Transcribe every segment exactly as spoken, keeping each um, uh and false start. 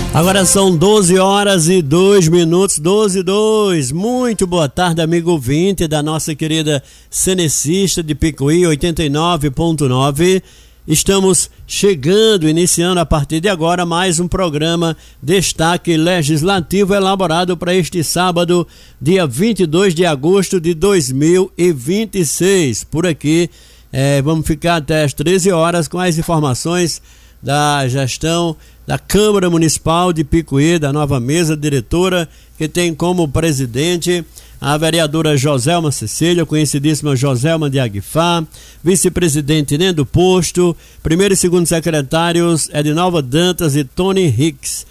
Agora são doze horas e dois minutos, doze e dois. Muito boa tarde, amigo ouvinte da nossa querida Cenecista de Picuí, oitenta e nove ponto nove. Estamos chegando, iniciando a partir de agora mais um programa Destaque Legislativo elaborado para este sábado, dia vinte e dois de agosto de dois mil e vinte e seis. Por aqui, é, vamos ficar até as treze horas com as informações da gestão da Câmara Municipal de Picuí, da nova mesa diretora, que tem como presidente a vereadora Joselma Cecília, conhecidíssima Joselma de Aguifá, vice-presidente Nendo Posto, primeiro e segundo secretários Edinalva Dantas e Tony Hicks.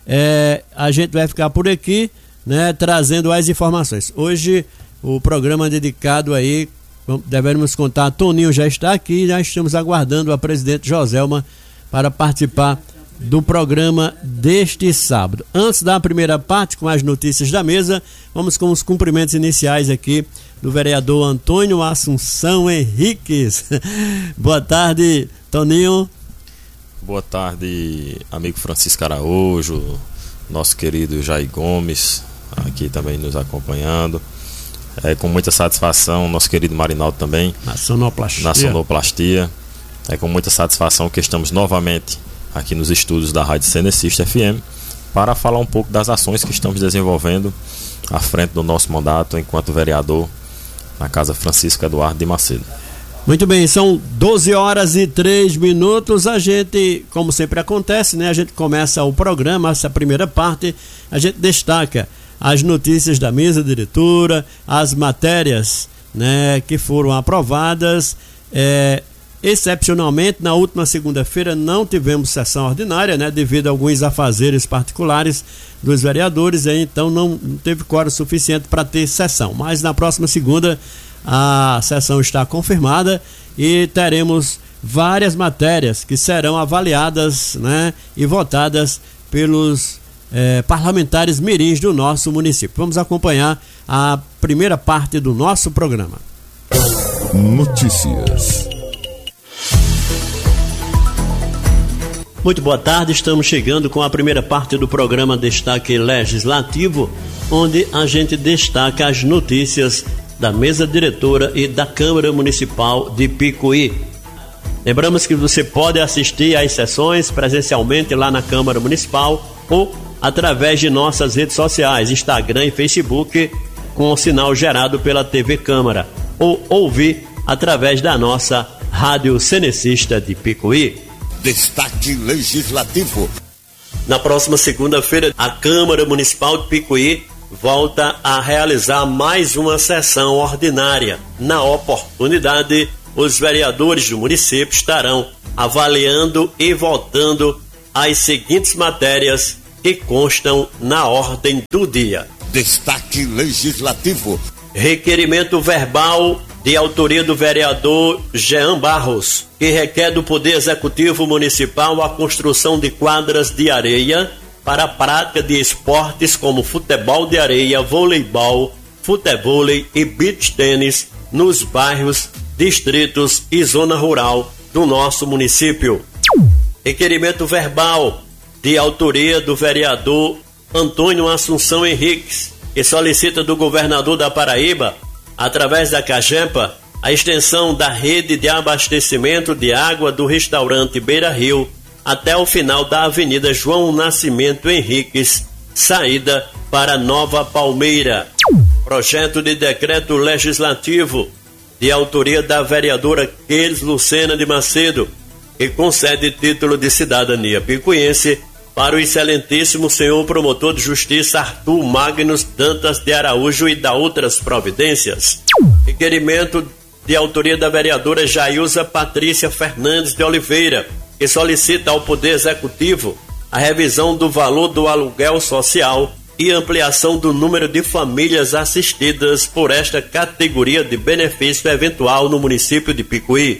É, a gente vai ficar por aqui, né, trazendo as informações. Hoje o programa dedicado aí, devemos contar, Toninho já está aqui, já estamos aguardando a presidente Joselma para participar do programa deste sábado. Antes da primeira parte, com as notícias da mesa, vamos com os cumprimentos iniciais aqui do vereador Antônio Assunção Henriques. Boa tarde, Toninho. Boa tarde, amigo Francisco Araújo, nosso querido Jair Gomes, aqui também nos acompanhando. É com muita satisfação, nosso querido Marinaldo também. Na sonoplastia. Na sonoplastia. É com muita satisfação que estamos novamente aqui nos estúdios da Rádio Cenecista F M para falar um pouco das ações que estamos desenvolvendo à frente do nosso mandato enquanto vereador na Casa Francisco Eduardo de Macedo. Muito bem, são doze horas e três minutos. A gente, como sempre acontece, né? A gente começa o programa, essa primeira parte, a gente destaca as notícias da mesa diretora, as matérias, né, que foram aprovadas. É, Excepcionalmente, na última segunda-feira não tivemos sessão ordinária, né, devido a alguns afazeres particulares dos vereadores, aí, então não, não teve quórum suficiente para ter sessão. Mas na próxima segunda a sessão está confirmada e teremos várias matérias que serão avaliadas, né, e votadas pelos eh, parlamentares mirins do nosso município. Vamos acompanhar a primeira parte do nosso programa. Notícias. Muito boa tarde, estamos chegando com a primeira parte do programa Destaque Legislativo, onde a gente destaca as notícias da mesa diretora e da Câmara Municipal de Picuí. Lembramos que você pode assistir às sessões presencialmente lá na Câmara Municipal ou através de nossas redes sociais, Instagram e Facebook, com o sinal gerado pela T V Câmara, ou ouvir através da nossa Rádio Cenecista de Picuí. Destaque Legislativo. Na próxima segunda-feira, a Câmara Municipal de Picuí volta a realizar mais uma sessão ordinária. Na oportunidade, os vereadores do município estarão avaliando e votando as seguintes matérias que constam na ordem do dia. Destaque Legislativo. Requerimento verbal de autoria do vereador Jean Barros, que requer do Poder Executivo Municipal a construção de quadras de areia para a prática de esportes como futebol de areia, voleibol, futevôlei e beach tênis nos bairros, distritos e zona rural do nosso município. Requerimento verbal de autoria do vereador Antônio Assunção Henriques, que solicita do governador da Paraíba, através da CAGEPA, a extensão da rede de abastecimento de água do restaurante Beira Rio até o final da Avenida João Nascimento Henriques, saída para Nova Palmeira. Projeto de decreto legislativo de autoria da vereadora Kelis Lucena de Macedo, que concede título de cidadania picuiense para o excelentíssimo senhor promotor de justiça Arthur Magnus Dantas de Araújo e da outras providências. Requerimento de autoria da vereadora Jailza Patrícia Fernandes de Oliveira, que solicita ao Poder Executivo a revisão do valor do aluguel social e ampliação do número de famílias assistidas por esta categoria de benefício eventual no município de Picuí.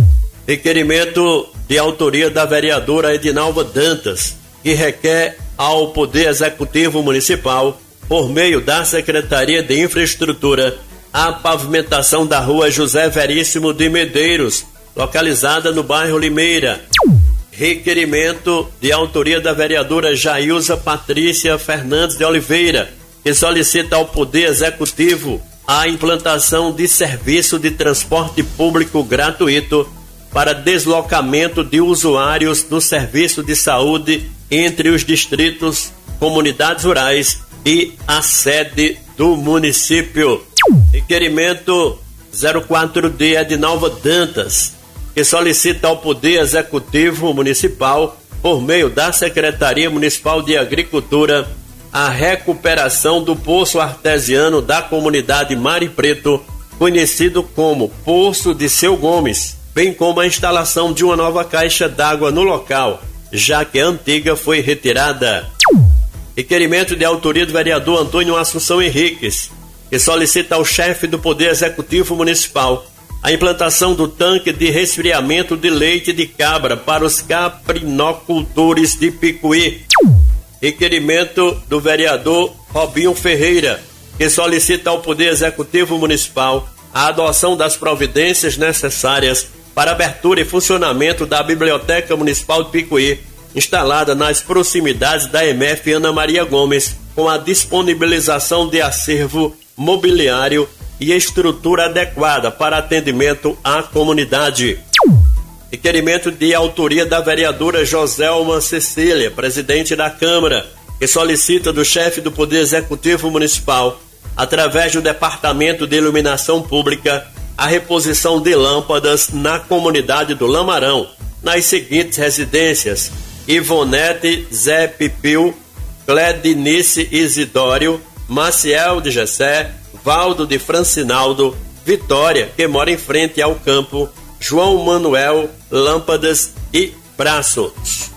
Requerimento de autoria da vereadora Edinalva Dantas, que requer ao Poder Executivo Municipal, por meio da Secretaria de Infraestrutura, a pavimentação da rua José Veríssimo de Medeiros, localizada no bairro Limeira. Requerimento de autoria da vereadora Jailza Patrícia Fernandes de Oliveira, que solicita ao Poder Executivo a implantação de serviço de transporte público gratuito para deslocamento de usuários do serviço de saúde entre os distritos, comunidades rurais e a sede do município. Requerimento zero quatro D Edinalva Dantas, que solicita ao Poder Executivo Municipal, por meio da Secretaria Municipal de Agricultura, a recuperação do poço artesiano da comunidade Mari Preto, conhecido como Poço de Seu Gomes, bem como a instalação de uma nova caixa d'água no local, já que a antiga foi retirada. Requerimento de autoria do vereador Antônio Assunção Henriques, que solicita ao chefe do Poder Executivo Municipal a implantação do tanque de resfriamento de leite de cabra para os caprinocultores de Picuí. Requerimento do vereador Robinho Ferreira, que solicita ao Poder Executivo Municipal a adoção das providências necessárias para abertura e funcionamento da Biblioteca Municipal de Picuí, instalada nas proximidades da E M F Ana Maria Gomes, com a disponibilização de acervo mobiliário e estrutura adequada para atendimento à comunidade. Requerimento de autoria da vereadora Joselma Cecília, presidente da Câmara, que solicita do chefe do Poder Executivo Municipal, através do Departamento de Iluminação Pública, a reposição de lâmpadas na comunidade do Lamarão, nas seguintes residências: Ivonete Zé Pipil, Cledinice Isidório, Maciel de Gessé, Valdo de Francinaldo, Vitória, que mora em frente ao campo, João Manuel, lâmpadas e braços.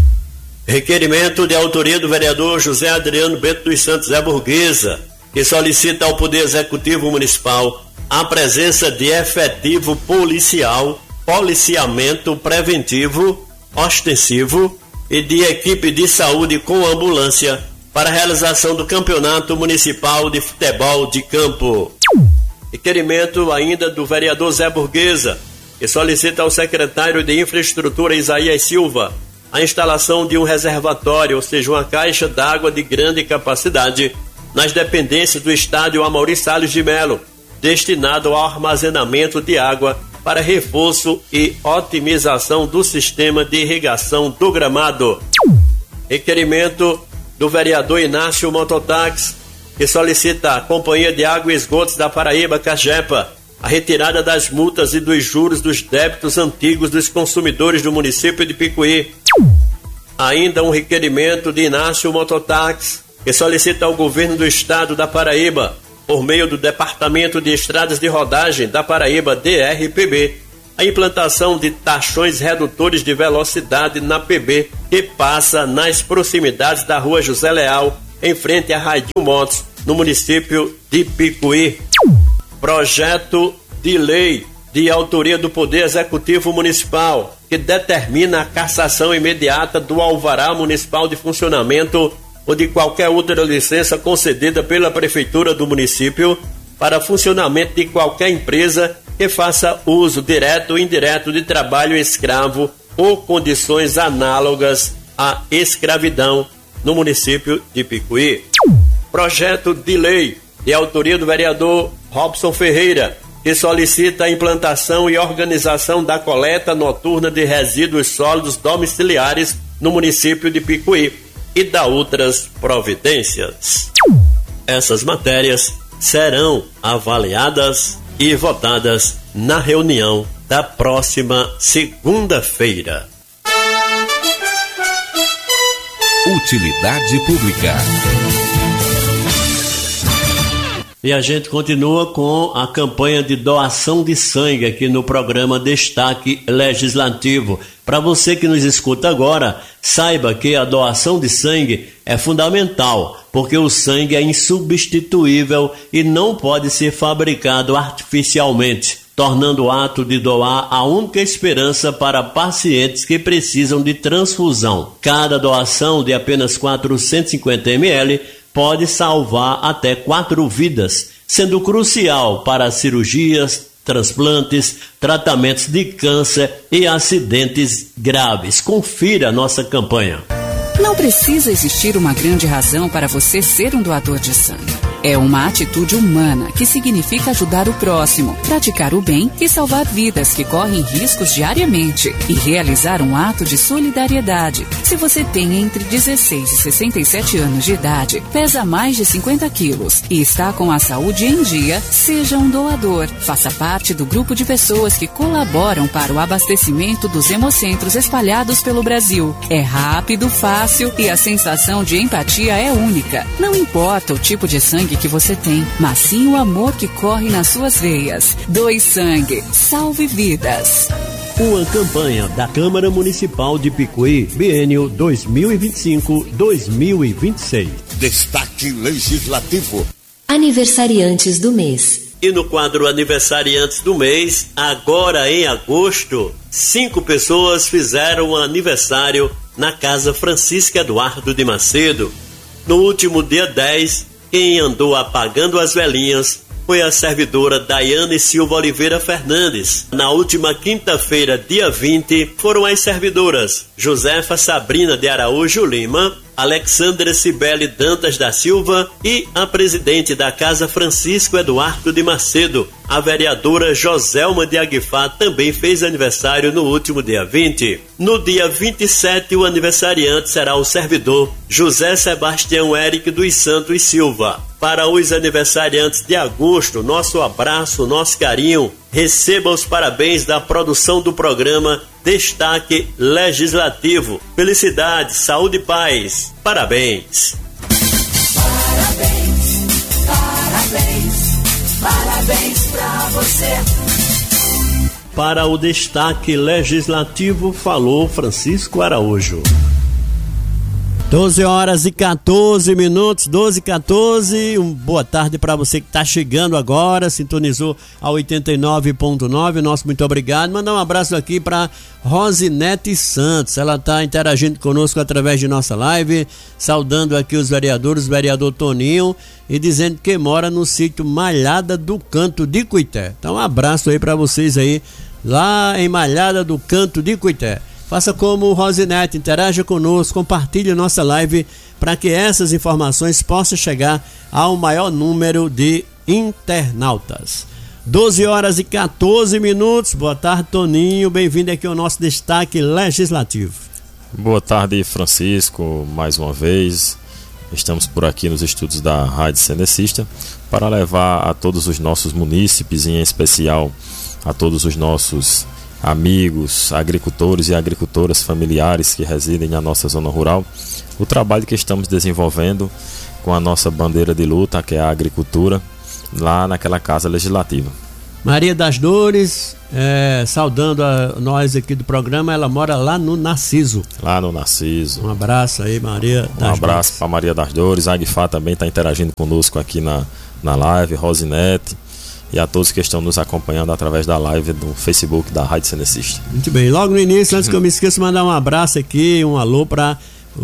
Requerimento de autoria do vereador José Adriano Bento dos Santos Zé Burguesa, que solicita ao Poder Executivo Municipal a presença de efetivo policial, policiamento preventivo, ostensivo e de equipe de saúde com ambulância para a realização do Campeonato Municipal de Futebol de Campo. Requerimento ainda do vereador Zé Burguesa, que solicita ao secretário de Infraestrutura Isaías Silva a instalação de um reservatório, ou seja, uma caixa d'água de grande capacidade, nas dependências do estádio Amaury Salles de Melo, destinado ao armazenamento de água para reforço e otimização do sistema de irrigação do gramado. Requerimento do vereador Inácio Mototáxi, que solicita à Companhia de Água e Esgotos da Paraíba, Cagepa, a retirada das multas e dos juros dos débitos antigos dos consumidores do município de Picuí. Ainda um requerimento de Inácio Mototáxi, que solicita ao governo do estado da Paraíba, por meio do Departamento de Estradas de Rodagem da Paraíba, D R P B, a implantação de taxões redutores de velocidade na P B, que passa nas proximidades da Rua José Leal, em frente à Raidinho Motos, no município de Picuí. Projeto de lei de autoria do Poder Executivo Municipal, que determina a cassação imediata do alvará municipal de funcionamento ou de qualquer outra licença concedida pela Prefeitura do município para funcionamento de qualquer empresa que faça uso direto ou indireto de trabalho escravo ou condições análogas à escravidão no município de Picuí. Projeto de lei de autoria do vereador Robson Ferreira, que solicita a implantação e organização da coleta noturna de resíduos sólidos domiciliares no município de Picuí e da outras providências. Essas matérias serão avaliadas e votadas na reunião da próxima segunda-feira. Utilidade pública. E a gente continua com a campanha de doação de sangue aqui no programa Destaque Legislativo. Para você que nos escuta agora, saiba que a doação de sangue é fundamental, porque o sangue é insubstituível e não pode ser fabricado artificialmente, tornando o ato de doar a única esperança para pacientes que precisam de transfusão. Cada doação de apenas quatrocentos e cinquenta mililitros pode salvar até quatro vidas, sendo crucial para cirurgias, transplantes, tratamentos de câncer e acidentes graves. Confira a nossa campanha. Não precisa existir uma grande razão para você ser um doador de sangue. É uma atitude humana que significa ajudar o próximo, praticar o bem e salvar vidas que correm riscos diariamente e realizar um ato de solidariedade. Se você tem entre dezesseis e sessenta e sete anos de idade, pesa mais de cinquenta quilos e está com a saúde em dia, seja um doador. Faça parte do grupo de pessoas que colaboram para o abastecimento dos hemocentros espalhados pelo Brasil. É rápido, fácil e a sensação de empatia é única. Não importa o tipo de sangue que você tem, mas sim o amor que corre nas suas veias. Doe sangue, salve vidas. Uma campanha da Câmara Municipal de Picuí, biênio dois mil e vinte e cinco a dois mil e vinte e seis. Destaque Legislativo. Aniversariantes do mês. E no quadro Aniversariantes do mês, agora em agosto, cinco pessoas fizeram aniversário na Casa Francisca Eduardo de Macedo. No último dia dez, quem andou apagando as velhinhas foi a servidora Daiane Silva Oliveira Fernandes. Na última quinta-feira, dia vinte, foram as servidoras Josefa Sabrina de Araújo Lima, Alexandra Cibele Dantas da Silva e a presidente da Casa Francisco Eduardo de Macedo, a vereadora Joselma de Aguifá, também fez aniversário no último dia vinte. No dia vinte e sete, o aniversariante será o servidor José Sebastião Eric dos Santos Silva. Para os aniversariantes de agosto, nosso abraço, nosso carinho. Receba os parabéns da produção do programa Destaque Legislativo. Felicidade, saúde e paz. Parabéns. Parabéns, parabéns, parabéns pra você. Para o Destaque Legislativo, falou Francisco Araújo. doze horas e quatorze minutos, doze e quatorze. Um boa tarde para você que está chegando agora, sintonizou a oitenta e nove ponto nove. Nosso muito obrigado. Mandar um abraço aqui para Rosinete Santos. Ela está interagindo conosco através de nossa live, saudando aqui os vereadores, o vereador Toninho, e dizendo que mora no sítio Malhada do Canto de Cuité. Então, um abraço aí para vocês aí, lá em Malhada do Canto de Cuité. Faça como o Rosinete, interaja conosco, compartilhe nossa live para que essas informações possam chegar ao maior número de internautas. doze horas e quatorze minutos. Boa tarde, Toninho. Bem-vindo aqui ao nosso Destaque Legislativo. Boa tarde, Francisco. Mais uma vez, estamos por aqui nos estúdios da Rádio Cenecista para levar a todos os nossos munícipes, em especial a todos os nossos amigos, agricultores e agricultoras familiares que residem na nossa zona rural, o trabalho que estamos desenvolvendo com a nossa bandeira de luta, que é a agricultura, lá naquela Casa Legislativa. Maria das Dores, é, saudando a nós aqui do programa, ela mora lá no Narciso. Lá no Narciso. Um abraço aí, Maria das Dores. Um abraço para Maria das Dores. A Aguifá também está interagindo conosco aqui na, na live, Rosinete. E a todos que estão nos acompanhando através da live do Facebook da Rádio Cenecista. Muito bem, logo no início, antes que eu me esqueça, mandar um abraço aqui, um alô para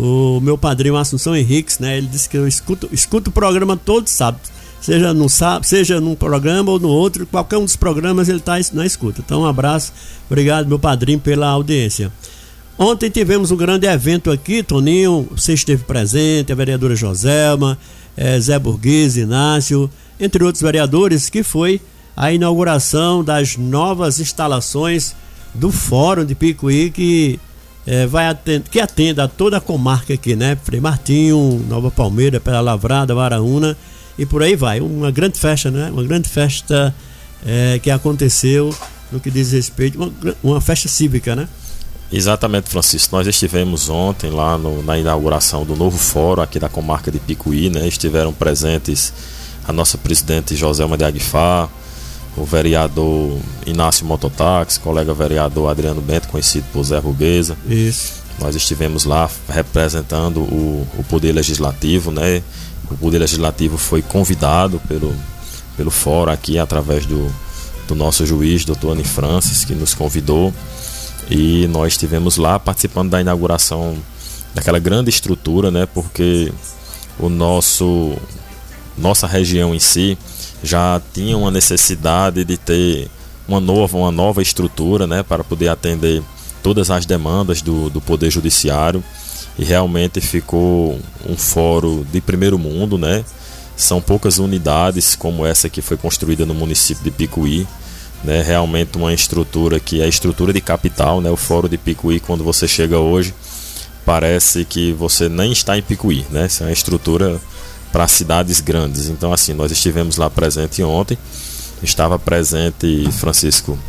o meu padrinho Assunção Henriques, né? Ele disse que eu escuto, escuto o programa todo sábado, seja no sábado, seja num programa ou no outro, qualquer um dos programas ele está na escuta. Então, um abraço, obrigado, meu padrinho, pela audiência. Ontem tivemos um grande evento aqui, Toninho, você esteve presente, a vereadora Joselma, eh, Zé Burguês, Inácio, entre outros vereadores, que foi a inauguração das novas instalações do Fórum de Picuí, que, é, vai atend- que atende a toda a comarca aqui, né? Frei Martinho, Nova Palmeira, Pela Lavrada, Varaúna e por aí vai. Uma grande festa, né? Uma grande festa é, que aconteceu no que diz respeito, uma, uma festa cívica, né? Exatamente, Francisco. Nós estivemos ontem lá no, na inauguração do novo fórum aqui da comarca de Picuí, né? Estiveram presentes a nossa presidente Joselma de Aguifá, o vereador Inácio Mototáxi, colega vereador Adriano Bento, conhecido por Zé Burguesa. Isso. Nós estivemos lá representando o, o Poder Legislativo, né? O Poder Legislativo foi convidado pelo, pelo fórum aqui, através do, do nosso juiz, doutor Ani Francis, que nos convidou. E nós estivemos lá participando da inauguração daquela grande estrutura, né? Porque o nosso... nossa região em si já tinha uma necessidade de ter uma nova, uma nova estrutura, né, para poder atender todas as demandas do, do Poder Judiciário, e realmente ficou um fórum de primeiro mundo, né? São poucas unidades como essa que foi construída no município de Picuí, né? Realmente uma estrutura que é a estrutura de capital, né? O Fórum de Picuí, quando você chega hoje, parece que você nem está em Picuí, né? Essa é uma estrutura para cidades grandes. Então, assim, nós estivemos lá presente ontem, estava presente Francisco,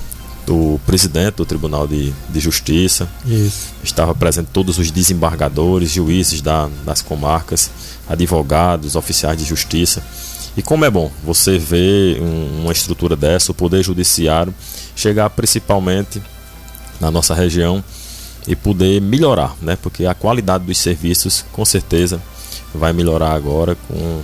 o presidente do Tribunal de, de Justiça. Isso. Estava presente todos os desembargadores, juízes da, das comarcas, advogados, oficiais de justiça. E como é bom você ver um, uma estrutura dessa, o Poder Judiciário chegar principalmente na nossa região e poder melhorar, né? Porque a qualidade dos serviços com certeza vai melhorar agora com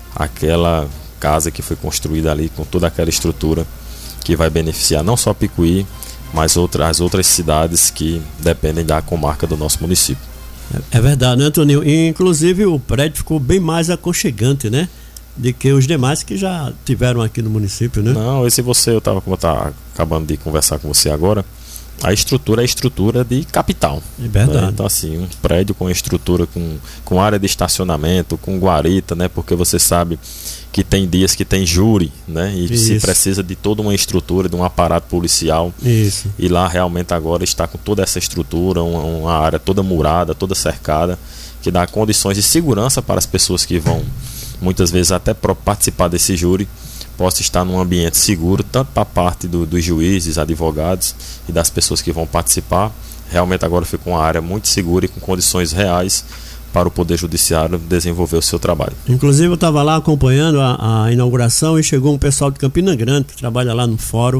aquela casa que foi construída ali, com toda aquela estrutura que vai beneficiar não só Picuí, mas outra, as outras cidades que dependem da comarca do nosso município. É verdade, né, Toninho? E, inclusive o prédio ficou bem mais aconchegante, né? De que os demais que já tiveram aqui no município, né? Não, esse você, eu estava como eu tava acabando de conversar com você agora, a estrutura é a estrutura de capital. É verdade. Né? Então, assim, um prédio com estrutura, com, com área de estacionamento, com guarita, né? Porque você sabe que tem dias que tem júri, né? E Isso. se precisa de toda uma estrutura, de um aparato policial. Isso. E lá realmente agora está com toda essa estrutura, uma, uma área toda murada, toda cercada, que dá condições de segurança para as pessoas que vão, muitas vezes, até participar desse júri, possa estar num ambiente seguro, tanto para a parte do, dos juízes, advogados e das pessoas que vão participar. Realmente agora ficou uma área muito segura e com condições reais para o Poder Judiciário desenvolver o seu trabalho. Inclusive eu estava lá acompanhando a, a inauguração e chegou um pessoal de Campina Grande, que trabalha lá no fórum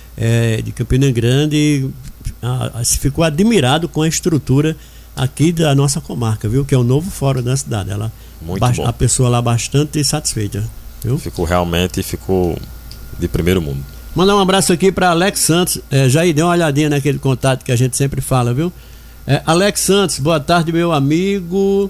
é, de Campina Grande, e a, a, se ficou admirado com a estrutura aqui da nossa comarca, viu? Que é o novo fórum da cidade. Ela, muito ba- bom. A pessoa lá bastante satisfeita. Viu? Ficou realmente, ficou de primeiro mundo. Mandar um abraço aqui para Alex Santos. É, já deu uma olhadinha naquele contato que a gente sempre fala, viu? É, Alex Santos, boa tarde, meu amigo.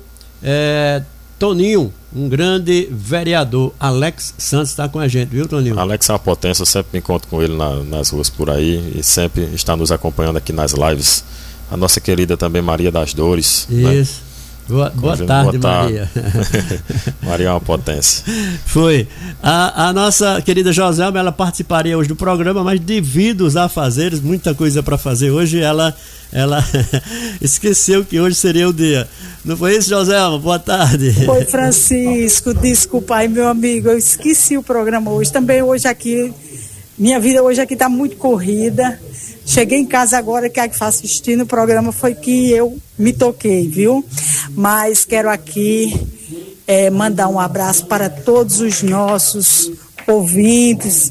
É, Toninho, um grande vereador. Alex Santos está com a gente, viu, Toninho? Alex é uma potência, eu sempre me encontro com ele na, nas ruas por aí e sempre está nos acompanhando aqui nas lives. A nossa querida também Maria das Dores. Isso. Né? Boa, boa tarde, boa Maria. Maria é uma potência. Foi. A, a nossa querida Joselma, ela participaria hoje do programa, mas devido aos afazeres, muita coisa para fazer hoje, ela, ela esqueceu que hoje seria o dia. Não foi isso, Joselma? Boa tarde. Oi, Francisco, desculpa aí, meu amigo, eu esqueci o programa hoje. Também hoje aqui, minha vida hoje aqui tá muito corrida. Cheguei em casa agora que faço assistindo o programa foi que eu me toquei, viu? Mas quero aqui é, mandar um abraço para todos os nossos ouvintes,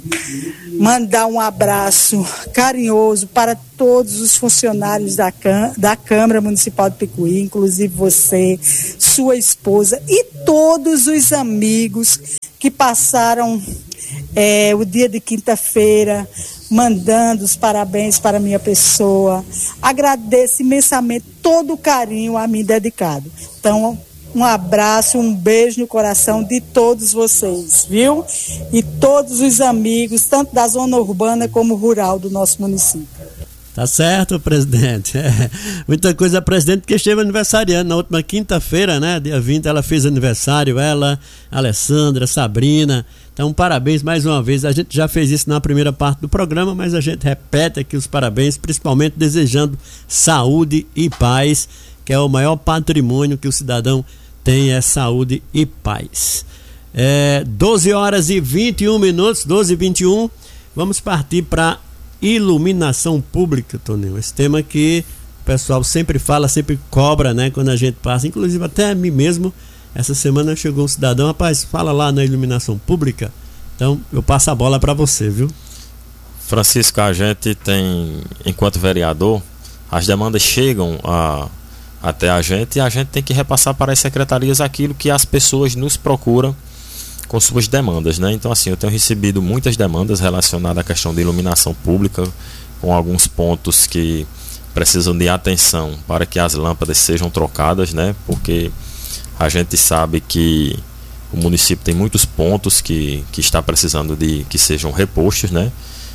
mandar um abraço carinhoso para todos os funcionários da, Cam- da Câmara Municipal de Picuí, inclusive você, sua esposa e todos os amigos que passaram é, o dia de quinta-feira mandando os parabéns para a minha pessoa. Agradeço imensamente todo o carinho a mim dedicado. Então, um abraço, um beijo no coração de todos vocês, viu? E todos os amigos, tanto da zona urbana como rural do nosso município. Tá certo, presidente. É, muita coisa, presidente, porque esteve aniversariando na última quinta-feira, né? Dia vinte, ela fez aniversário, ela, Alessandra, Sabrina. Então, parabéns mais uma vez. A gente já fez isso na primeira parte do programa, mas a gente repete aqui os parabéns, principalmente desejando saúde e paz, que é o maior patrimônio que o cidadão tem, é saúde e paz. É, doze horas e vinte e um minutos, doze e vinte e um, vamos partir para iluminação pública, Toninho. Esse tema que o pessoal sempre fala, sempre cobra, né? Quando a gente passa, inclusive até a mim mesmo. Essa semana chegou um cidadão, rapaz, fala lá na iluminação pública. Então eu passo a bola para você, viu? Francisco, a gente tem, enquanto vereador, as demandas chegam a, até a gente e a gente tem que repassar para as secretarias aquilo que as pessoas nos procuram com suas demandas, né? Então, assim, eu tenho recebido muitas demandas relacionadas à questão de iluminação pública, com alguns pontos que precisam de atenção para que as lâmpadas sejam trocadas, né? Porque a gente sabe que o município tem muitos pontos que, que está precisando de que sejam repostos, né?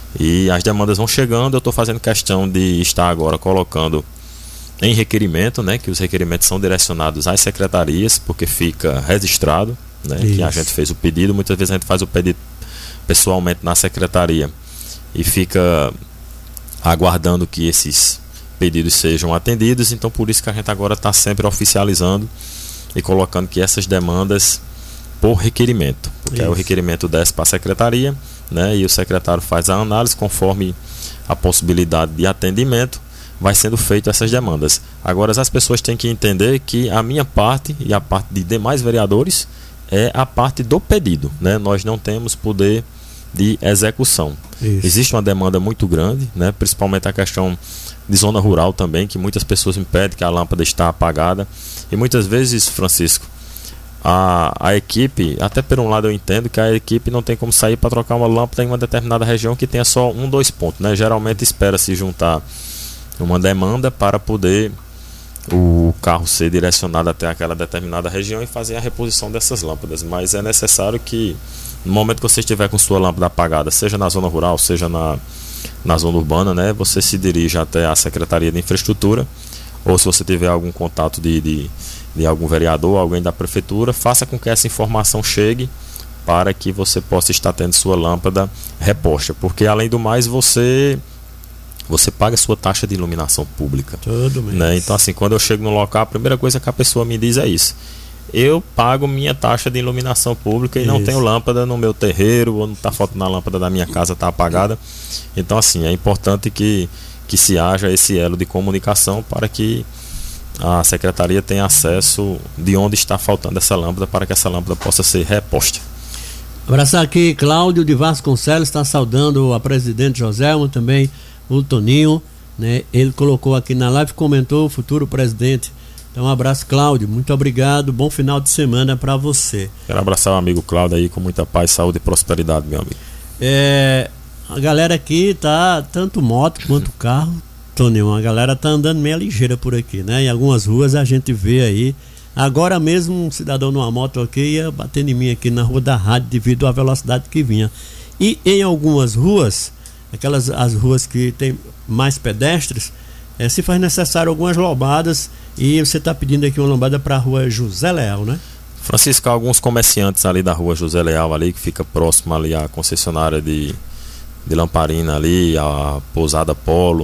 E as demandas vão chegando, eu estou fazendo questão de estar agora colocando em requerimento, né, que os requerimentos são direcionados às secretarias, porque fica registrado, né, que a gente fez o pedido. Muitas vezes a gente faz o pedido pessoalmente na secretaria e fica aguardando que esses pedidos sejam atendidos. Então por isso que a gente agora está sempre oficializando e colocando que essas demandas por requerimento, porque aí o requerimento desce para a secretaria, né, e o secretário faz a análise conforme a possibilidade de atendimento, vai sendo feito essas demandas. Agora as pessoas têm que entender que a minha parte e a parte de demais vereadores é a parte do pedido, né? Nós não temos poder de execução. Isso. Existe uma demanda muito grande, né, principalmente a questão de zona rural também, que muitas pessoas me pedem que a lâmpada está apagada, e muitas vezes, Francisco, A, a equipe, até por um lado eu entendo que a equipe não tem como sair para trocar uma lâmpada em uma determinada região que tenha só um, dois pontos, né? Geralmente espera-se juntar uma demanda para poder o carro ser direcionado até aquela determinada região e fazer a reposição dessas lâmpadas, mas é necessário que no momento que você estiver com sua lâmpada apagada, seja na zona rural, seja na, na zona urbana, né, você se dirija até a Secretaria de Infraestrutura, ou se você tiver algum contato de, de de algum vereador, alguém da prefeitura, faça com que essa informação chegue para que você possa estar tendo sua lâmpada reposta, porque além do mais você você paga a sua taxa de iluminação pública, todo mês, né? Então assim, quando eu chego no local, a primeira coisa que a pessoa me diz é isso: eu pago minha taxa de iluminação pública e isso. não tenho lâmpada no meu terreiro, ou não está faltando a lâmpada da minha casa, está apagada. Então assim, é importante que, que se haja esse elo de comunicação para que a secretaria tem acesso de onde está faltando essa lâmpada para que essa lâmpada possa ser reposta. Abraçar aqui Cláudio de Vasconcelos, está saudando a presidente Joselma, também o Toninho, né? Ele colocou aqui na live, comentou o futuro presidente. Então um abraço, Cláudio, muito obrigado, bom final de semana para você. Quero abraçar o amigo Cláudio aí com muita paz, saúde e prosperidade, meu amigo. É, a galera aqui tá tanto moto quanto carro, Toninho, a galera tá andando meio ligeira por aqui, né? Em algumas ruas a gente vê aí. Agora mesmo um cidadão numa moto aqui ia batendo em mim aqui na rua da rádio devido à velocidade que vinha. E em algumas ruas, aquelas as ruas que tem mais pedestres, é, se faz necessário algumas lombadas, e você está pedindo aqui uma lombada para a rua José Leal, né? Francisco, alguns comerciantes ali da rua José Leal ali, que fica próximo ali à concessionária de, de lamparina ali, a Pousada Polo,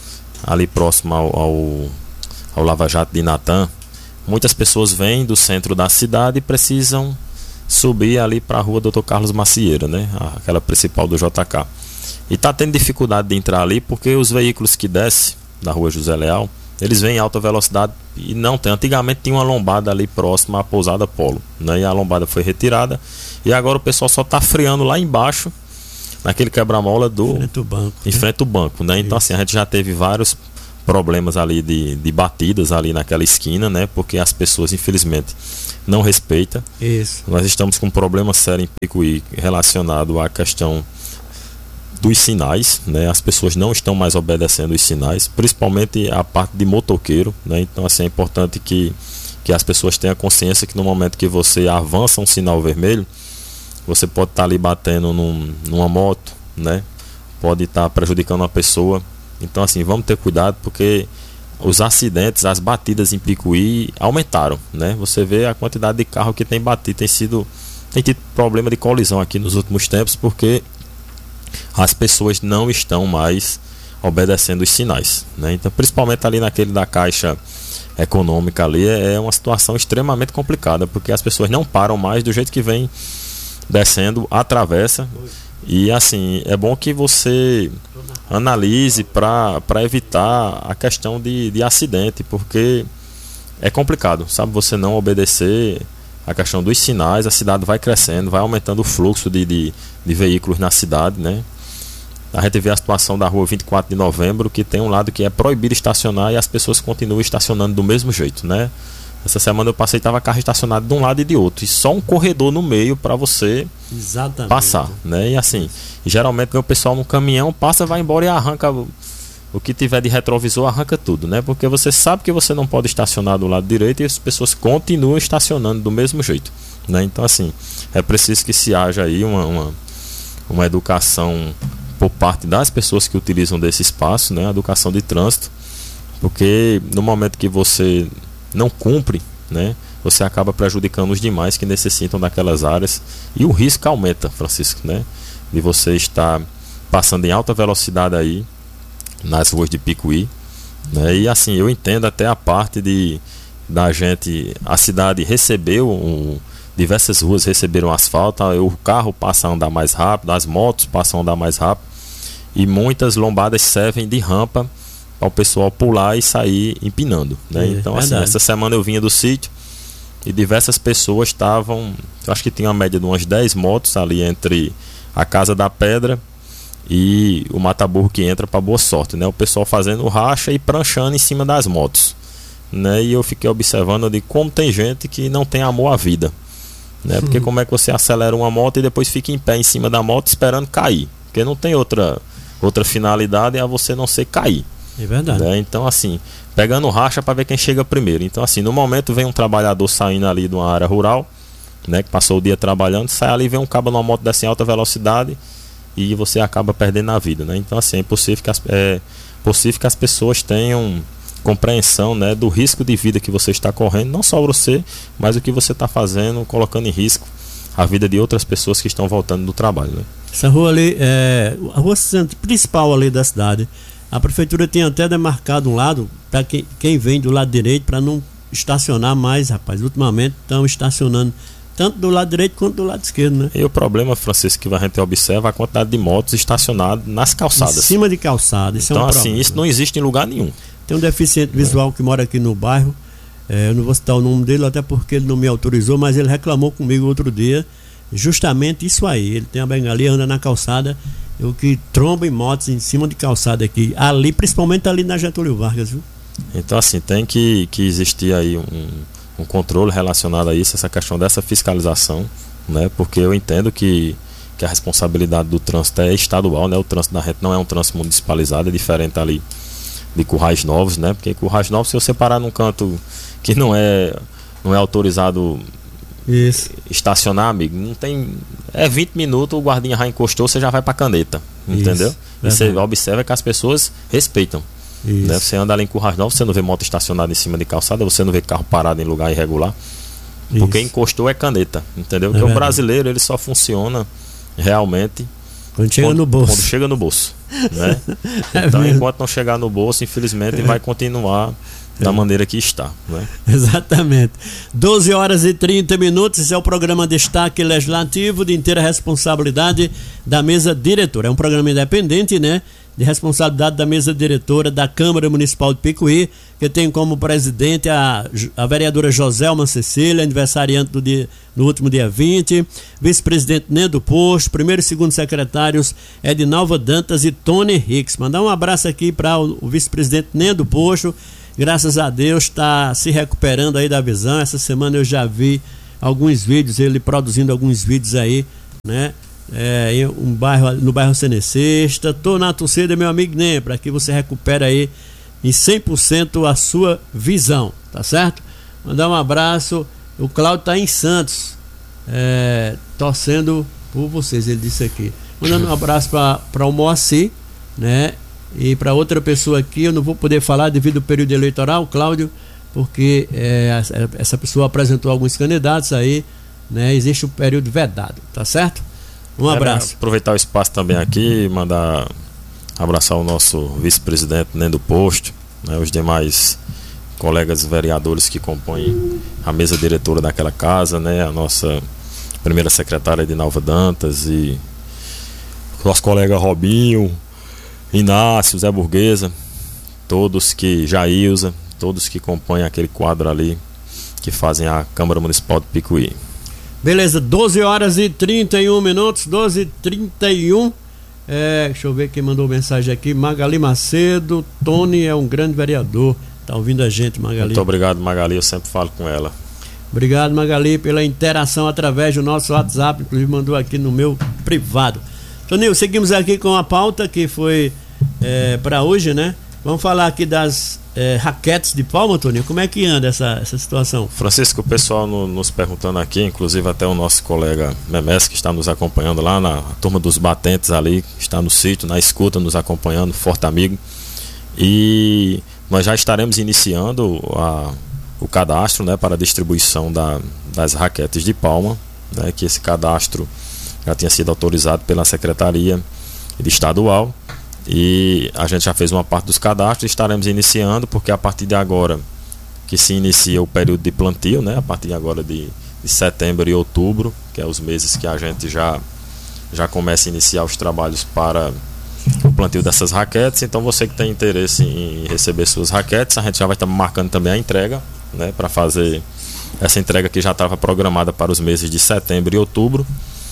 ali próximo ao, ao, ao Lava Jato de Natã. Muitas pessoas vêm do centro da cidade e precisam subir ali para a rua doutor Carlos Macieira, né? Aquela principal do J K. E está tendo dificuldade de entrar ali porque os veículos que descem da rua José Leal, eles vêm em alta velocidade e não tem. Antigamente tinha uma lombada ali próxima à Pousada Polo, né? E a lombada foi retirada e agora o pessoal só está freando lá embaixo, naquele quebra-mola do... Em frente ao banco. Em frente ao banco, né? Então assim, a gente já teve vários problemas ali de, de batidas ali naquela esquina, né? Porque as pessoas, infelizmente, não respeitam. Isso. Nós estamos com um problema sério em Picuí relacionado à questão dos sinais, né? As pessoas não estão mais obedecendo os sinais, principalmente a parte de motoqueiro, né? Então assim, é importante que, que as pessoas tenham consciência que no momento que você avança um sinal vermelho, você pode estar ali batendo num, numa moto, né? Pode estar prejudicando uma pessoa. Então assim, vamos ter cuidado, porque os acidentes, as batidas em Picuí aumentaram, né? Você vê a quantidade de carro que tem batido, tem sido, tem tido problema de colisão aqui nos últimos tempos, porque as pessoas não estão mais obedecendo os sinais, né? Então, principalmente ali naquele da Caixa Econômica ali, é uma situação extremamente complicada, porque as pessoas não param mais, do jeito que vem descendo, atravessa. E assim, é bom que você analise para evitar a questão de, de acidente, porque é complicado, sabe? Você não obedecer a questão dos sinais, a cidade vai crescendo, vai aumentando o fluxo de, de, de veículos na cidade, né? A gente vê a situação da rua vinte e quatro de novembro, que tem um lado que é proibido estacionar e as pessoas continuam estacionando do mesmo jeito, né? Essa semana eu passei e estava carro estacionado de um lado e de outro, e só um corredor no meio para você Exatamente. passar, né? E assim, geralmente o pessoal no caminhão passa, vai embora e arranca o, o que tiver de retrovisor, arranca tudo, né? Porque você sabe que você não pode estacionar do lado direito e as pessoas continuam estacionando do mesmo jeito, né? Então assim, é preciso que se haja aí uma, uma, uma educação por parte das pessoas que utilizam desse espaço, né, a educação de trânsito, porque no momento que você não cumpre, né, você acaba prejudicando os demais que necessitam daquelas áreas, e o risco aumenta, Francisco, né, de você estar passando em alta velocidade aí nas ruas de Picuí, né, e assim, eu entendo até a parte de da gente, a cidade recebeu um, diversas ruas receberam asfalto, o carro passa a andar mais rápido, as motos passam a andar mais rápido, e muitas lombadas servem de rampa para o pessoal pular e sair empinando, né? É, então assim, essa semana eu vinha do sítio e diversas pessoas estavam, eu acho que tinha uma média de umas dez motos ali entre a Casa da Pedra e o Mataburro que entra para Boa Sorte, né? O pessoal fazendo racha e pranchando em cima das motos, né? E eu fiquei observando de como tem gente que não tem amor à vida, né? Porque como é que você acelera uma moto e depois fica em pé em cima da moto esperando cair? Porque não tem outra, outra finalidade, é a você não ser cair. É verdade, né? Então assim, pegando racha para ver quem chega primeiro. Então assim, no momento vem um trabalhador saindo ali de uma área rural, né, que passou o dia trabalhando, sai ali, vem um cabo numa moto dessa em alta velocidade e você acaba perdendo a vida, né? Então assim, é possível que as, é possível que as pessoas tenham compreensão, né, do risco de vida que você está correndo, não só você, mas o que você está fazendo, colocando em risco a vida de outras pessoas que estão voltando do trabalho, né? Essa rua ali é a rua principal ali da cidade. A prefeitura tem até demarcado um lado para quem, quem vem do lado direito para não estacionar mais, rapaz. Ultimamente estão estacionando tanto do lado direito quanto do lado esquerdo, né? E o problema, Francisco, que a gente observa a quantidade de motos estacionadas nas calçadas. Em cima de calçada, isso então, é um assim, problema. isso não existe em lugar nenhum. Tem um deficiente visual que mora aqui no bairro, é, eu não vou citar o nome dele até porque ele não me autorizou, mas ele reclamou comigo outro dia, justamente isso aí. Ele tem a bengalinha, anda na calçada, o que tromba em motos em cima de calçada aqui, ali, principalmente ali na Getúlio Vargas, viu? Então assim, tem que, que existir aí um, um controle relacionado a isso, essa questão dessa fiscalização, né? Porque eu entendo que, que a responsabilidade do trânsito é estadual, né? O trânsito da reta não é um trânsito municipalizado, é diferente ali de Currais Novos, né? Porque Currais Novos, se você parar num canto que não é, não é autorizado isso. estacionar, amigo, não tem, é vinte minutos, o guardinha já encostou, você já vai pra caneta, entendeu? Isso, e você observa que as pessoas respeitam, né? Você anda ali em Currais Novos, você não vê moto estacionada em cima de calçada, você não vê carro parado em lugar irregular, isso. Porque encostou é caneta, entendeu? Porque é o brasileiro, ele só funciona realmente quando chega quando, no bolso, quando chega no bolso, né? Então é enquanto não chegar no bolso, infelizmente vai continuar da maneira que está, né? Exatamente. doze horas e trinta minutos. Esse é o programa Destaque Legislativo, de inteira responsabilidade da mesa diretora. É um programa independente, né? De responsabilidade da mesa diretora da Câmara Municipal de Picuí, que tem como presidente a, a vereadora Joselma Cecília, aniversariante do dia, no último dia vinte, vice-presidente Nendo Posto, primeiro e segundo secretários Edinalva Dantas e Tony Hicks. Mandar um abraço aqui para o, o vice-presidente Nendo Posto. Graças a Deus está se recuperando aí da visão. Essa semana eu já vi alguns vídeos, ele produzindo alguns vídeos aí, né? É, em um bairro, no bairro Cenecista. Tô na torcida, meu amigo Nem, para que você recupere aí em cem por cento a sua visão, tá certo? Mandar um abraço. O Cláudio tá em Santos, é, torcendo por vocês, ele disse aqui. Mandando um abraço para o Moacir, né? E para outra pessoa aqui, eu não vou poder falar devido ao período eleitoral, Cláudio, porque é, essa pessoa apresentou alguns candidatos aí, né? Existe um período vedado, tá certo? Um abraço. É, aproveitar o espaço também aqui e mandar abraçar o nosso vice-presidente Nendo Posto, né? Os demais colegas vereadores que compõem a mesa diretora daquela casa, né? A nossa primeira secretária Edinalva Dantas e nosso colega Robinho, Inácio, Zé Burguesa, todos que Jailza, todos que compõem aquele quadro ali que fazem a Câmara Municipal de Picuí. Beleza, doze horas e trinta e um minutos, doze e trinta e um. É, deixa eu ver quem mandou mensagem aqui. Magali Macedo, Tony é um grande vereador. Tá ouvindo a gente, Magali? Muito obrigado, Magali, eu sempre falo com ela. Obrigado, Magali, pela interação através do nosso WhatsApp, inclusive mandou aqui no meu privado. Toninho, seguimos aqui com a pauta que foi é, para hoje, né? Vamos falar aqui das é, raquetes de palma, Toninho. Como é que anda essa, essa situação? Francisco, o pessoal no, nos perguntando aqui, inclusive até o nosso colega Memes, que está nos acompanhando lá na turma dos batentes ali, está no sítio, na escuta, nos acompanhando, forte amigo. E nós já estaremos iniciando a, o cadastro, né, para a distribuição da, das raquetes de palma, né, que esse cadastro já tinha sido autorizado pela Secretaria Estadual. E a gente já fez uma parte dos cadastros e estaremos iniciando, porque a partir de agora que se inicia o período de plantio, né? A partir de agora de, de setembro e outubro, que é os meses que a gente já, já começa a iniciar os trabalhos para o plantio dessas raquetes. Então você que tem interesse em receber suas raquetes, a gente já vai estar marcando também a entrega, né? Para fazer essa entrega que já estava programada para os meses de setembro e outubro.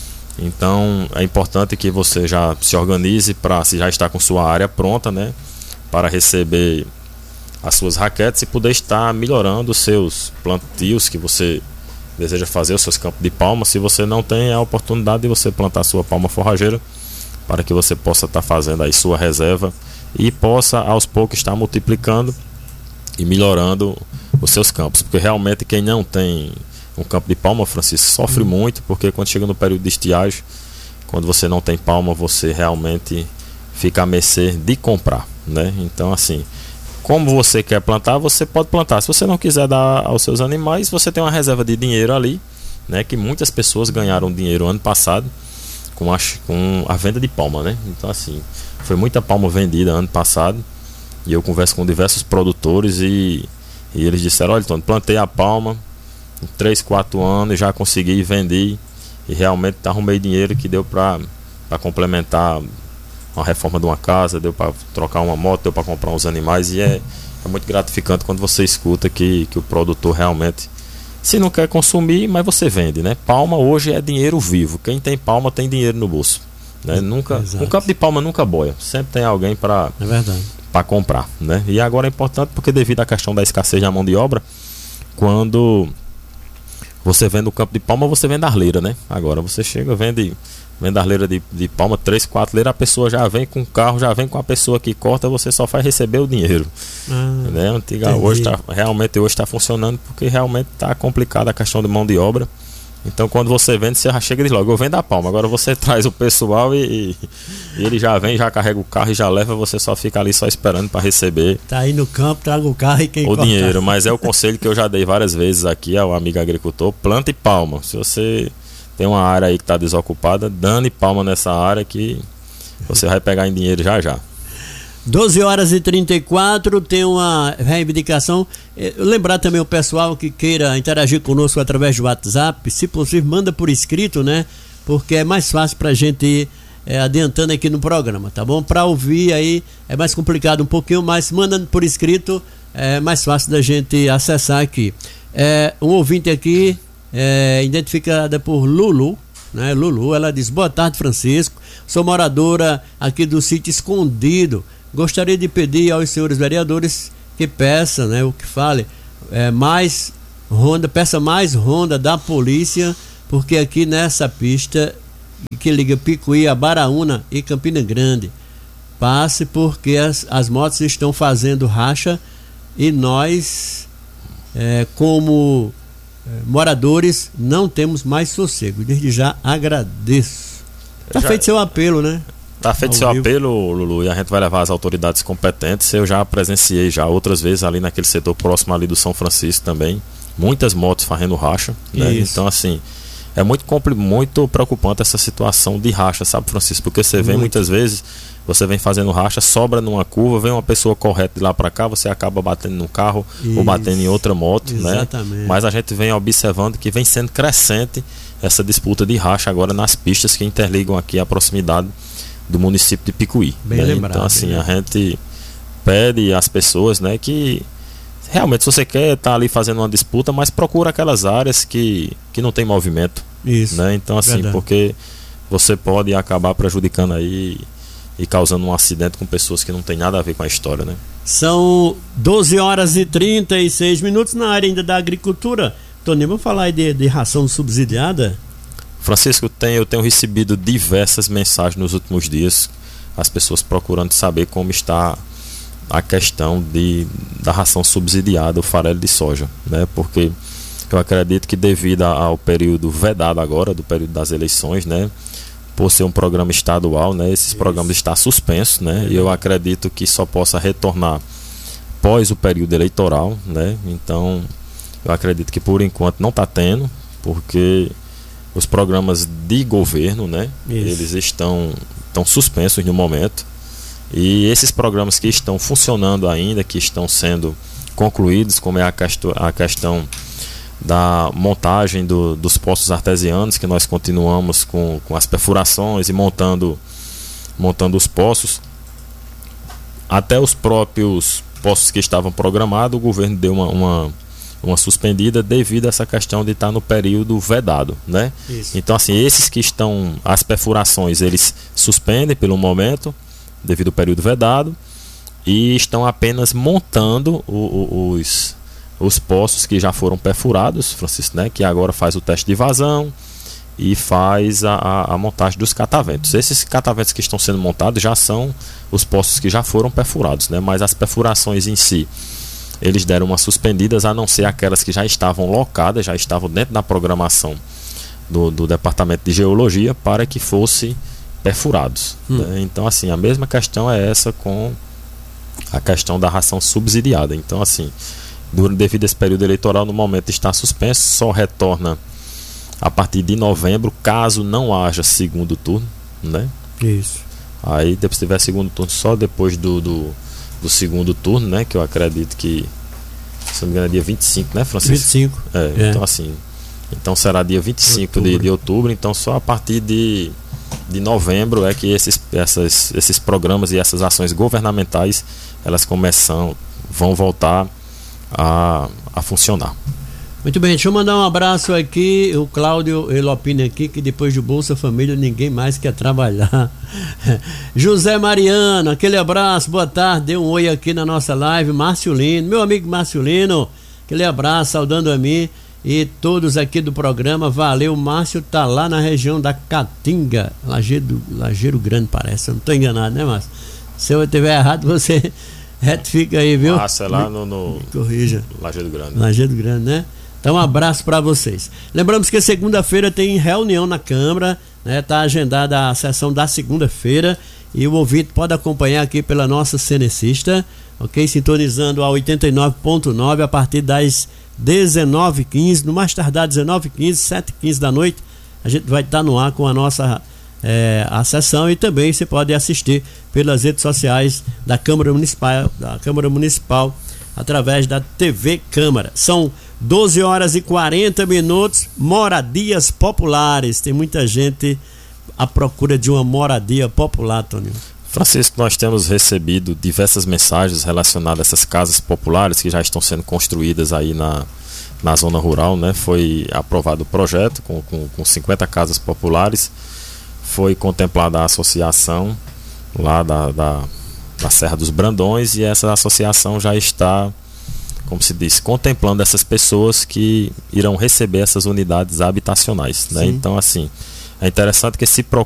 Então é importante que você já se organize para, se já está com sua área pronta, né, para receber as suas raquetes e poder estar melhorando os seus plantios que você deseja fazer, os seus campos de palma. Se você não tem a oportunidade de você plantar a sua palma forrageira, para que você possa estar fazendo aí sua reserva e possa aos poucos estar multiplicando e melhorando os seus campos, porque realmente quem não tem um campo de palma, Francisco, sofre muito, porque quando chega no período de estiagem, quando você não tem palma, você realmente fica a mercê de comprar, né? Então assim, como você quer plantar, você pode plantar. Se você não quiser dar aos seus animais, você tem uma reserva de dinheiro ali, né? Que muitas pessoas ganharam dinheiro ano passado com a, com a venda de palma, né? Então assim, foi muita palma vendida ano passado, e eu converso com diversos produtores e, e eles disseram: olha, então, plantei a palma três, quatro anos, já consegui vender e realmente arrumei dinheiro que deu para complementar uma reforma de uma casa, deu para trocar uma moto, deu para comprar uns animais. E é, é muito gratificante quando você escuta que, que o produtor realmente, se não quer consumir, mas você vende, né? Palma hoje é dinheiro vivo, quem tem palma tem dinheiro no bolso, né? Nunca, um campo de palma nunca boia, sempre tem alguém para é verdade, para comprar, né? E agora é importante porque devido à questão da escassez da mão de obra, quando você vende o campo de palma, você vende arleira, né? Agora você chega, vende, vende arleira de, de palma, três, quatro leiras, a pessoa já vem com o carro, já vem com a pessoa que corta, você só faz receber o dinheiro. Ah, né? Antiga, hoje tá, realmente hoje está funcionando, porque realmente está complicada a questão de mão de obra. Então quando você vende, você já chega e diz logo: eu vendo a palma. Agora você traz o pessoal e, e, e ele já vem, já carrega o carro e já leva, você só fica ali só esperando para receber. Tá aí no campo, traga o carro e quem o corta. Dinheiro. Mas é o conselho que eu já dei várias vezes aqui ao amigo agricultor: plante palma. Se você tem uma área aí que está desocupada, dane palma nessa área que você vai pegar em dinheiro já já. doze horas e trinta e quatro, tem uma reivindicação. Lembrar também o pessoal que queira interagir conosco através do WhatsApp, se possível, manda por escrito, né? Porque é mais fácil pra gente ir é, adiantando aqui no programa, tá bom? Para ouvir aí é mais complicado um pouquinho, mas mandando por escrito é mais fácil da gente acessar aqui. É, um ouvinte aqui, é, identificada por Lulu, né? Lulu, ela diz: boa tarde, Francisco, sou moradora aqui do sítio Escondido. Gostaria de pedir aos senhores vereadores que peça, né, o que fale, é, mais ronda, peça mais ronda da polícia, porque aqui nessa pista que liga Picuí a Baraúna e Campina Grande, passe porque as, as motos estão fazendo racha e nós, é, como é, moradores, não temos mais sossego. Desde já agradeço. Tá já... feito seu apelo, né? Tá feito seu apelo, Lulu, e a gente vai levar as autoridades competentes. Eu já presenciei já outras vezes ali naquele setor próximo ali do São Francisco também, muitas motos fazendo racha, né? Então assim, é muito, muito preocupante essa situação de racha, sabe, Francisco? Porque você vê muitas vezes, você vem fazendo racha, sobra numa curva, vem uma pessoa correta de lá para cá, você acaba batendo no carro Isso. ou batendo em outra moto, Exatamente. né? Mas a gente vem observando que vem sendo crescente essa disputa de racha agora nas pistas que interligam aqui a proximidade do município de Picuí, bem né? lembrado, então assim, né? a gente pede às pessoas, né, que realmente, se você quer estar tá ali fazendo uma disputa, mas procura aquelas áreas que, que não tem movimento. Isso, né? Então assim, verdade. Porque você pode acabar prejudicando aí e causando um acidente com pessoas que não tem nada a ver com a história, né? São doze horas e trinta e seis minutos na área ainda da agricultura. Tony, vamos falar aí de, de ração subsidiada? Francisco, tem, eu tenho recebido diversas mensagens nos últimos dias, as pessoas procurando saber como está a questão de, da ração subsidiada, o farelo de soja, né? Porque eu acredito que devido ao período vedado agora, do período das eleições, né? Por ser um programa estadual, né? Esses Isso. programas estão suspensos, né? É. E eu acredito que só possa retornar após o período eleitoral, né? Então, eu acredito que por enquanto não está tendo, porque os programas de governo, né? Isso. Eles estão, estão suspensos no momento. E esses programas que estão funcionando ainda, que estão sendo concluídos, como é a, questão, a questão da montagem do, dos poços artesianos, que nós continuamos com, com as perfurações e montando, montando os poços. Até os próprios poços que estavam programados, o governo deu uma, uma, uma suspendida devido a essa questão de estar no período vedado, né? Isso. Então, assim, esses que estão, as perfurações, eles suspendem pelo momento, devido ao período vedado, e estão apenas montando o, o, os, os poços que já foram perfurados, Francisco, né? Que agora faz o teste de vazão e faz a, a, a montagem dos cataventos. Esses cataventos que estão sendo montados já são os poços que já foram perfurados, né? Mas as perfurações em si, eles deram umas suspendidas, a não ser aquelas que já estavam locadas, já estavam dentro da programação do, do Departamento de Geologia para que fosse perfurados, hum. né? Então, assim, a mesma questão é essa com a questão da ração subsidiada. Então, assim, durante, devido a esse período eleitoral, no momento está suspenso, só retorna a partir de novembro, caso não haja segundo turno, né? Isso. Aí, se tiver segundo turno, só depois do, do, do segundo turno, né? Que eu acredito que, se não me engano, é dia vinte e cinco, né, Francisco? vinte e cinco. É, é. Então, assim, então será dia vinte e cinco outubro. De, de outubro, então só a partir de de novembro é que esses, essas, esses programas e essas ações governamentais elas começam, vão voltar a, a funcionar. Muito bem, deixa eu mandar um abraço aqui, o Cláudio ele opina aqui que depois do Bolsa Família ninguém mais quer trabalhar. José Mariano, aquele abraço, boa tarde, dê um oi aqui na nossa live. Márcio Lino, meu amigo Márcio Lino, aquele abraço, saudando a mim e todos aqui do programa, valeu. Márcio tá lá na região da Caatinga, Lajeiro, Lajeiro Grande, parece, eu não tô enganado, né, Márcio? Se eu estiver errado, você retifica aí, viu? Márcio é lá no, no... corrija. Lajeiro Grande. Lajeiro Grande, né? Então, um abraço para vocês. Lembramos que segunda-feira tem reunião na Câmara, né? Tá agendada a sessão da segunda-feira e o ouvinte pode acompanhar aqui pela nossa Cenecista, ok? Sintonizando a oitenta e nove ponto nove a partir das dezenove e quinze, no mais tardar dezenove e quinze, sete e quinze da noite, a gente vai estar no ar com a nossa é, a sessão, e também você pode assistir pelas redes sociais da Câmara Municipal, da Câmara Municipal através da T V Câmara. São doze horas e quarenta minutos, moradias populares. Tem muita gente à procura de uma moradia popular, Tônio. Francisco, nós temos recebido diversas mensagens relacionadas a essas casas populares que já estão sendo construídas aí na, na zona rural, né? Foi aprovado o projeto com, com, com cinquenta casas populares, foi contemplada a associação lá da, da, da Serra dos Brandões, e essa associação já está, como se diz, contemplando essas pessoas que irão receber essas unidades habitacionais, né? Então, assim, é interessante que se